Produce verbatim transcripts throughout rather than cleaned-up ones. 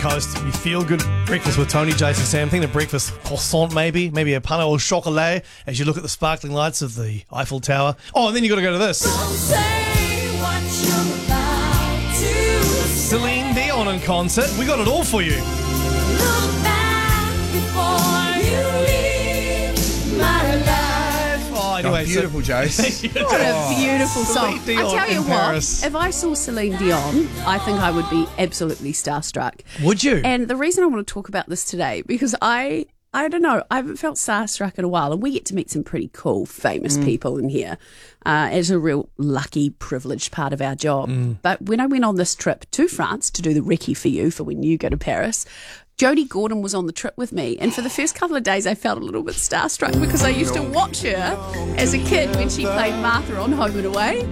Coast, you feel good breakfast with Tony, Jason, Sam. Think of breakfast croissant, maybe, maybe a pain au chocolat as you look at the sparkling lights of the Eiffel Tower. Oh, and then you got to go to this. Don't say what you're about to say. Celine Dion in concert. We got it all for you. Look back before you leave my life. Oh, anyway, Oh, beautiful, Jace. What a beautiful song. Celine Dion I tell you in what, Paris. if I saw Celine Dion, I think I would be absolutely starstruck. Would you? And the reason I want to talk about this today, because I, I don't know, I haven't felt starstruck in a while, and we get to meet some pretty cool, famous Mm. people in here. Uh, it's a real lucky, privileged part of our job. Mm. But when I went on this trip to France to do the recce for you for when you go to Paris, Jodie Gordon was on the trip with me, and for the first couple of days I felt a little bit starstruck because I used to watch her as a kid when she played Martha on Home and Away.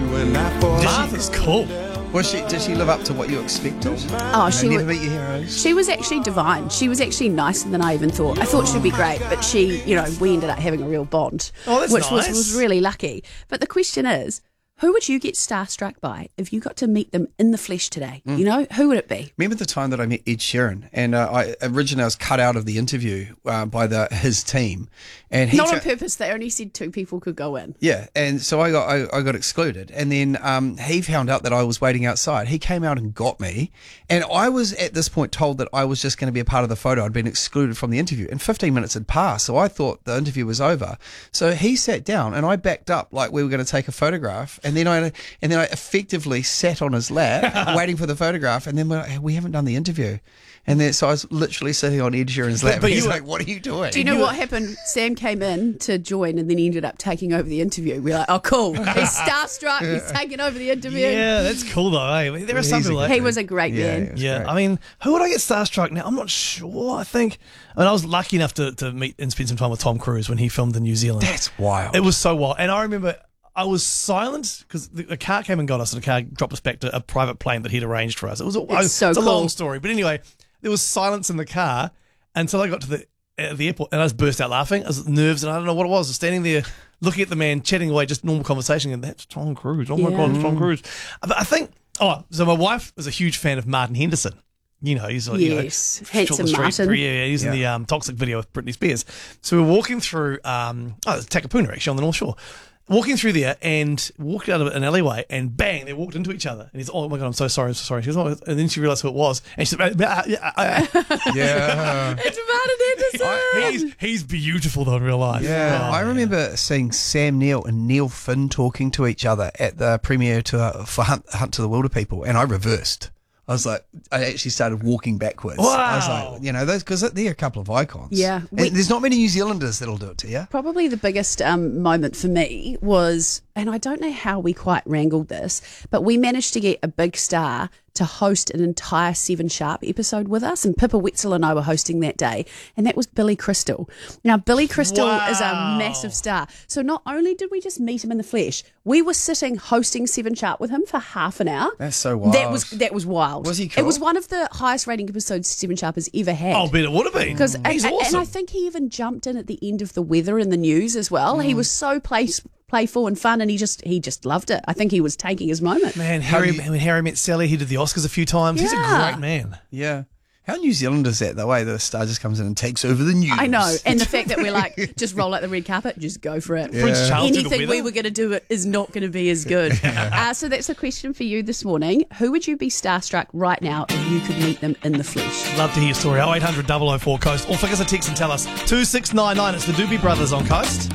Martha's cool. Was she? Did she live up to what you expected? Oh, she Never was, meet your heroes. she was actually divine. She was actually nicer than I even thought. I thought she'd be great, but she, you know, we ended up having a real bond, Oh, that's which was, nice. was really lucky. But the question is, who would you get starstruck by if you got to meet them in the flesh today? Mm. You know, who would it be? Remember the time that I met Ed Sheeran, and uh, I originally I was cut out of the interview uh, by the his team, and he Not fa- on purpose. They only said two people could go in. Yeah, and so I got I, I got excluded, and then um, he found out that I was waiting outside. He came out and got me, and I was at this point told that I was just going to be a part of the photo. I'd been excluded from the interview, and fifteen minutes had passed, so I thought the interview was over. So he sat down, and I backed up like we were going to take a photograph, and then I and then I effectively sat on his lap waiting for the photograph, and then we're like, hey, we haven't done the interview. And then, so I was literally sitting on Ed Sheeran's lap. but and he's you were- like, "What are you doing?" Do you know what happened? Sam came in to join and then he ended up taking over the interview. We were like, oh, cool. He's starstruck. He's taking over the interview. Yeah, that's cool though. Eh? There are some He's a people like He was a great Yeah, man. it was Yeah, great. I mean, who would I get starstruck now? I'm not sure. I think, I mean, I was lucky enough to, to meet and spend some time with Tom Cruise when he filmed in New Zealand. That's wild. It was so wild. And I remember I was silent because the, the car came and got us, and the car dropped us back to a private plane that he'd arranged for us. It was a, It's so it's a cool. long story. But anyway, there was silence in the car until I got to the uh, the airport, and I just burst out laughing. I was nerves, and I don't know what it was. I was standing there looking at the man, chatting away, just normal conversation, and that's Tom Cruise. Oh my Yeah. God, it's Tom Cruise. But I think, oh, so my wife was a huge fan of Martin Henderson. You know, he's like, Yes, you know, Handsome short the street- Martin. Yeah, yeah, he's in Yeah. the um, Toxic video with Britney Spears. So we were walking through, um, oh, it's Takapuna actually on the North Shore. Walking through there and walked out of an alleyway and bang, they walked into each other. And he's, oh my God, I'm so sorry, I'm so sorry. She goes, oh, and then she realised who it was. And she said, "Ah, yeah, ah, ah." yeah. It's Martin Henderson. he's, he's beautiful though in real life. Yeah, Oh, I remember seeing Sam Neill and Neil Finn talking to each other at the premiere to uh, for Hunt, Hunt to the Wilder People, and I reversed. I was like, I actually started walking backwards. I was Wow. like, you know, those because they're a couple of icons. Yeah, And we- there's not many New Zealanders that'll do it to you. Probably the biggest um, moment for me was, and I don't know how we quite wrangled this, but we managed to get a big star to host an entire Seven Sharp episode with us, and Pippa Wetzel and I were hosting that day, and that was Billy Crystal. Now, Billy Crystal Wow. is a massive star. So not only did we just meet him in the flesh, we were sitting hosting Seven Sharp with him for half an hour. That's so wild. That was that was wild. Was he It was cool? one of the highest rating episodes Seven Sharp has ever had. Oh, but it would have been. Because He's and, awesome. and I think he even jumped in at the end of the weather in the news as well. He was so play, playful and fun, and he just he just loved it. I think he was taking his moment. Man, Harry, do you- when Harry met Sally, he did the Oscars a few times. He's a Yeah. great man. Yeah. How New Zealand is that? The way the star just comes in and takes over the news. I know, and the fact that we're like just roll out the red carpet, just go for it. Prince Charles did the Anything we weather. were going to do it is not going to be as good. uh, so that's the question for you this morning. Who would you be starstruck right now if you could meet them in the flesh? Love to hear your story. oh eight hundred, double oh four Coast. Or flick us a text and tell us. two six nine nine. It's the Doobie Brothers on Coast.